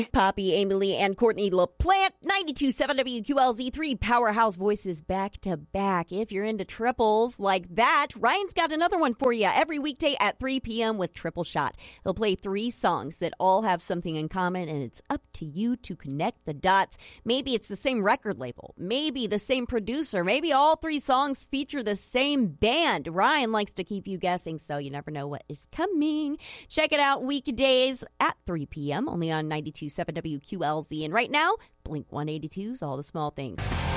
Poppy, Amy Lee, and Courtney LaPlante, 92.7 WQLZ3 Powerhouse Voices back to back. If you're into triples like that, Ryan's got another one for you every weekday at 3 p.m. with Triple Shot. He'll play 3 songs that all have something in common, and it's up to you to connect the dots. Maybe it's the same record label, maybe the same producer, maybe all 3 songs feature the same band. Ryan likes to keep you guessing, so you never know what is coming. Check it out weekdays at 3 p.m. only on 92.7 WQLZ. And right now, Blink 182's All the Small Things.